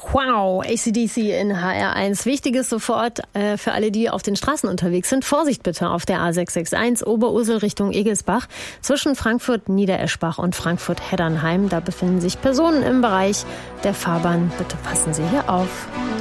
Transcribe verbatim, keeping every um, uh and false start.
Wow, A C D C in H R eins. Wichtiges sofort äh, für alle, die auf den Straßen unterwegs sind. Vorsicht bitte auf der A sechs sechs eins Oberursel Richtung Egelsbach. Zwischen Frankfurt-Niedereschbach und Frankfurt-Heddernheim. Da befinden sich Personen im Bereich der Fahrbahn. Bitte passen Sie hier auf.